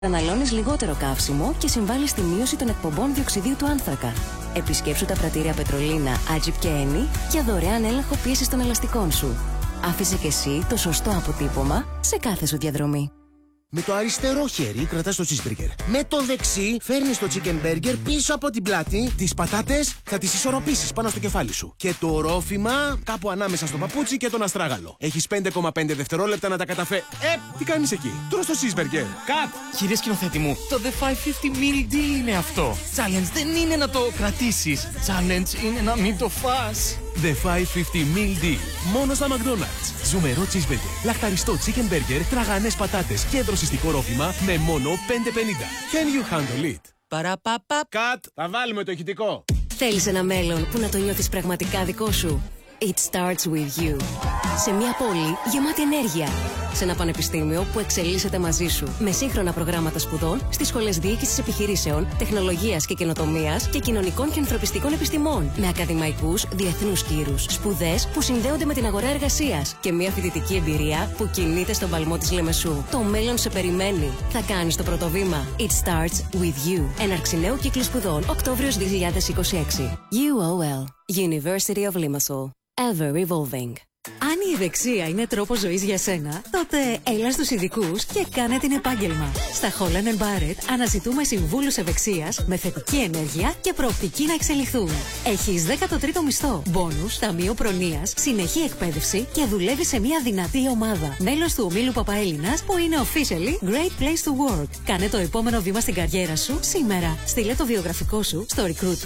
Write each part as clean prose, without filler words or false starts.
Αναλώνεις λιγότερο καύσιμο και συμβάλλεις στη μείωση των εκπομπών διοξιδίου του άνθρακα. Επισκέψου τα πρατήρια Πετρολίνα, Άτζιπ και Ένι για δωρεάν έλεγχο πίεσης των ελαστικών σου. Άφησε και εσύ το σωστό αποτύπωμα σε κάθε σου διαδρομή. Με το αριστερό χέρι κρατάς το cheeseburger. Με το δεξί φέρνεις το chicken burger πίσω από την πλάτη. Τις πατάτες θα τις ισορροπήσεις πάνω στο κεφάλι σου. Και το ρόφημα κάπου ανάμεσα στο παπούτσι και τον αστράγαλο. Έχεις 5,5 δευτερόλεπτα να τα τι κάνεις εκεί? Τρως το cheeseburger. Κατ! Κύριε σκηνοθέτη μου, το The 550 Meal Deal είναι αυτό. Challenge δεν είναι να το κρατήσεις. Challenge είναι να μην το φας. The 550 Meal Deal. Μόνο στα McDonald's. Ζουμερό cheeseburger, λαχταριστό chicken burger, τραγανές πατάτες και δροσιστικό ρόφημα με μόνο 5,50. Can you handle it? Παραπαπα. Κατ! Θα βάλουμε το ηχητικό. Θέλεις ένα μέλλον που να το νιώθεις πραγματικά δικό σου? It starts with you. Σε μια πόλη γεμάτη ενέργεια. Σε ένα πανεπιστήμιο που εξελίσσεται μαζί σου. Με σύγχρονα προγράμματα σπουδών στις σχολές διοίκησης επιχειρήσεων, τεχνολογίας και καινοτομίας και κοινωνικών και ανθρωπιστικών επιστημών. Με ακαδημαϊκούς διεθνούς κύρους. Σπουδές που συνδέονται με την αγορά εργασίας. Και μια φοιτητική εμπειρία που κινείται στον παλμό της Λεμεσού. Το μέλλον σε περιμένει. Θα κάνεις το πρώτο βήμα. It starts with you. Έναρξη νέου κύκλου σπουδών Οκτώβριος 2026. UOL. University of Limassol. Ever evolving. Αν η ευεξία είναι τρόπος ζωής για σένα, τότε έλα στους ειδικούς και κάνε την επάγγελμα. Στα Holland & Barrett αναζητούμε συμβούλους ευεξίας με θετική ενέργεια και προοπτική να εξελιχθούν. Έχεις 13ο μισθό, μπόνους, ταμείο προνοίας, συνεχή εκπαίδευση και δουλεύεις σε μια δυνατή ομάδα. Μέλος του ομίλου Παπαέλληνας που είναι officially Great Place to Work. Κάνε το επόμενο βήμα στην καριέρα σου σήμερα. Στείλε το βιογραφικό σου στο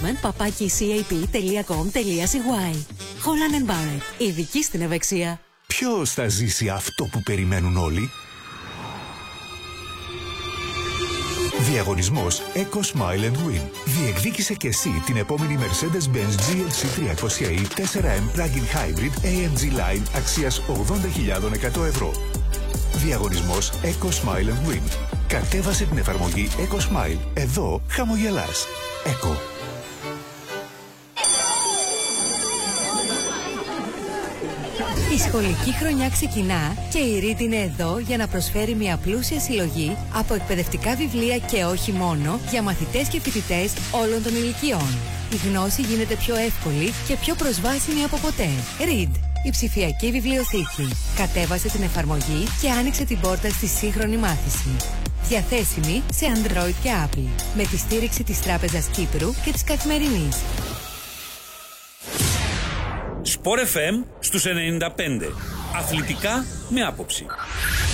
recruitment@cap.com.cy. Holland & Barrett. Ειδική στην ευεξία. Ποιος θα ζήσει αυτό που περιμένουν όλοι? Διαγωνισμός Eco Smile and Win. Διεκδίκησε και εσύ την επόμενη Mercedes-Benz GLC 300e 4M Plug-in Hybrid AMG Line αξίας 80.100 ευρώ. Διαγωνισμός Eco Smile and Win. Κατέβασε την εφαρμογή Eco Smile. Εδώ χαμογελάς. Eco. Η σχολική χρονιά ξεκινά και η Read είναι εδώ για να προσφέρει μια πλούσια συλλογή από εκπαιδευτικά βιβλία και όχι μόνο για μαθητές και φοιτητές όλων των ηλικιών. Η γνώση γίνεται πιο εύκολη και πιο προσβάσιμη από ποτέ. Read, η ψηφιακή βιβλιοθήκη. Κατέβασε την εφαρμογή και άνοιξε την πόρτα στη σύγχρονη μάθηση. Διαθέσιμη σε Android και Apple, με τη στήριξη της Τράπεζας Κύπρου και της Καθημερινής. Sport FM στους 95. Αθλητικά με άποψη.